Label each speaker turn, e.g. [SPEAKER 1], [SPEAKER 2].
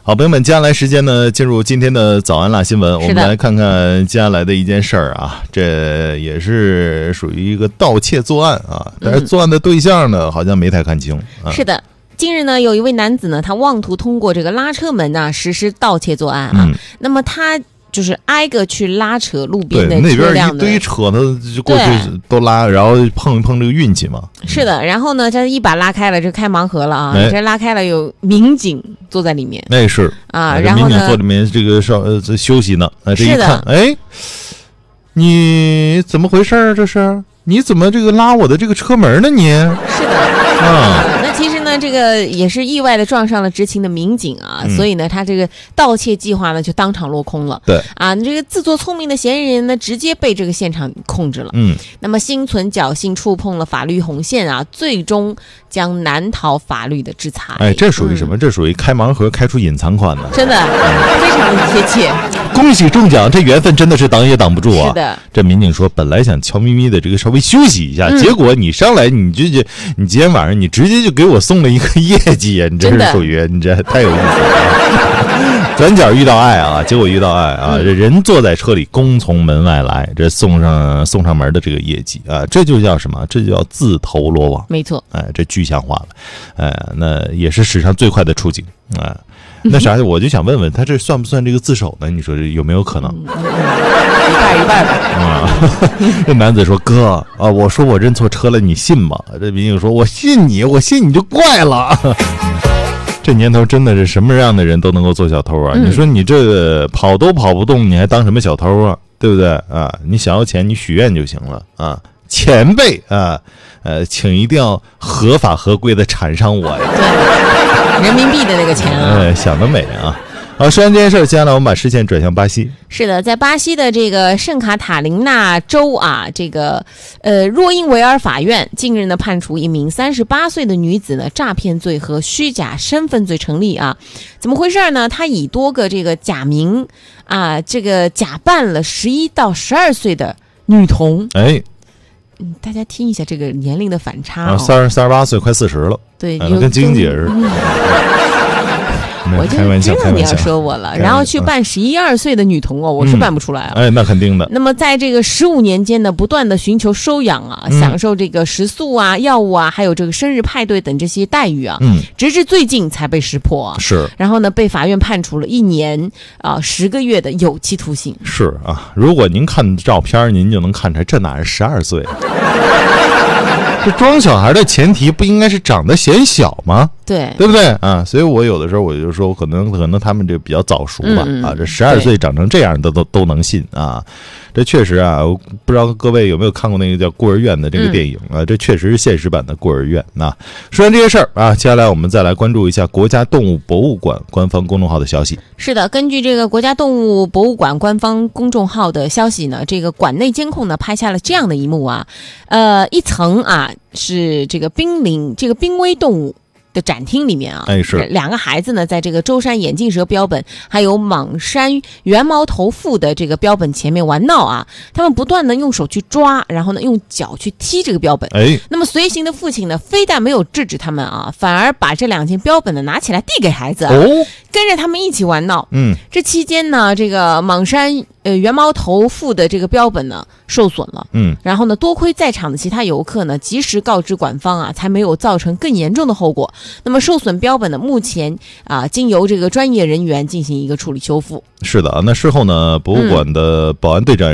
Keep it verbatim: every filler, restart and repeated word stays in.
[SPEAKER 1] 好，朋友们，接下来时间呢，进入今天的早安辣新闻，我们来看看接下来的一件事儿啊，这也是属于一个盗窃作案啊，但是作案的对象呢，嗯、好像没太看清。啊、是
[SPEAKER 2] 的。近日呢，有一位男子呢，他妄图通过这个拉车门呢实施盗窃作案啊。嗯、那么他就是挨个去拉扯路边的车辆的，
[SPEAKER 1] 那边一堆车呢就过去都拉，然后碰一碰这个运气嘛。
[SPEAKER 2] 是的，然后呢，这一把拉开了，这开盲盒了啊！哎、这拉开了，有民警坐在里面。
[SPEAKER 1] 那是
[SPEAKER 2] 啊，然后呢，
[SPEAKER 1] 民警坐里面这个稍呃休息呢。啊，这一看，哎，你怎么回事啊？这是你怎么这个拉我的这个车门呢？你
[SPEAKER 2] 是的
[SPEAKER 1] 啊。
[SPEAKER 2] 其实呢，这个也是意外的撞上了执勤的民警啊，嗯、所以呢，他这个盗窃计划呢就当场落空了。
[SPEAKER 1] 对
[SPEAKER 2] 啊，这个自作聪明的嫌疑人呢，直接被这个现场控制了。嗯，那么心存侥幸，触碰了法律红线啊，最终将难逃法律的制裁。
[SPEAKER 1] 哎，这属于什么？嗯、这属于开盲盒开出隐藏款的，
[SPEAKER 2] 真的、嗯、非常的贴切。
[SPEAKER 1] 恭喜中奖，这缘分真的是挡也挡不住啊！
[SPEAKER 2] 是的，
[SPEAKER 1] 这民警说，本来想悄咪咪的这个稍微休息一下，嗯、结果你上来，你就就你今天晚上你直接就给我送了一个业绩啊！你这是属于你这太有意思了。转角遇到爱啊，结果遇到爱啊！这、嗯、人坐在车里，公从门外来，这送上送上门的这个业绩啊，这就叫什么？这就叫自投罗网。
[SPEAKER 2] 没错，
[SPEAKER 1] 哎，这具象化了，哎，那也是史上最快的出警啊。那啥，我就想问问他，这算不算这个自首呢？你说这有没有可能？
[SPEAKER 2] 嗯、一半一半吧。
[SPEAKER 1] 啊，这男子说：“哥啊，我说我认错车了，你信吗？”这民警说：“我信你，我信你就怪了。”这年头真的是什么样的人都能够做小偷啊！嗯、你说你这个跑都跑不动，你还当什么小偷啊？对不对啊？你想要钱，你许愿就行了啊！前辈啊，呃，请一定要合法合规的缠上我呀！
[SPEAKER 2] 对，人民币的那个钱啊！
[SPEAKER 1] 哎，想得美啊！好，说完这件事，接下来我们把视线转向巴西。
[SPEAKER 2] 是的，在巴西的这个圣卡塔琳娜州啊，这个呃若因维尔法院近日呢判处一名三十八岁的女子呢诈骗罪和虚假身份罪成立啊。怎么回事呢？她以多个这个假名啊，这个假扮了十一到十二岁的女童。
[SPEAKER 1] 哎。
[SPEAKER 2] 嗯，大家听一下这个年龄的反差、哦，
[SPEAKER 1] 三十三十八岁，快四十了，
[SPEAKER 2] 对，
[SPEAKER 1] 哎、跟晶姐似的。嗯
[SPEAKER 2] 我就知道你要说我了，然后去扮十一二岁的女童哦，我是扮不出来啊、
[SPEAKER 1] 嗯。哎，那肯定的。
[SPEAKER 2] 那么在这个十五年间呢，不断的寻求收养啊，嗯、享受这个食宿啊、药物啊，还有这个生日派对等这些待遇啊，嗯，直至最近才被识破啊。
[SPEAKER 1] 是。
[SPEAKER 2] 然后呢，被法院判处了一年啊十个月的有期徒刑。
[SPEAKER 1] 是啊，如果您看照片，您就能看出来，这哪是十二岁？这装小孩的前提不应该是长得显小吗？
[SPEAKER 2] 对，
[SPEAKER 1] 对不对啊？所以我有的时候我就说，可能可能他们这比较早熟吧、嗯、啊，这十二岁长成这样的都都能信啊。这确实啊，我不知道各位有没有看过那个叫《孤儿院》的这个电影、嗯、啊？这确实是现实版的孤儿院啊。说完这些事儿啊，接下来我们再来关注一下国家动物博物馆官方公众号的消息。
[SPEAKER 2] 是的，根据这个国家动物博物馆官方公众号的消息呢，这个馆内监控呢拍下了这样的一幕啊，呃，一层啊是这个濒临这个濒危动物的展厅里面啊，
[SPEAKER 1] 哎是
[SPEAKER 2] 两个孩子呢，在这个舟山眼镜蛇标本还有蟒山圆毛头腹的这个标本前面玩闹啊，他们不断的用手去抓，然后呢用脚去踢这个标本。
[SPEAKER 1] 哎，
[SPEAKER 2] 那么随行的父亲呢，非但没有制止他们啊，反而把这两件标本呢拿起来递给孩子、啊，哦，跟着他们一起玩闹。嗯，这期间呢，这个蟒山呃圆毛头腹的这个标本呢受损了。嗯，然后呢，多亏在场的其他游客呢及时告知馆方啊，才没有造成更严重的后果。那么受损标本呢，目前啊，经由这个专业人员进行一个处理修复。
[SPEAKER 1] 是的啊，那事后呢，博物馆的保安队长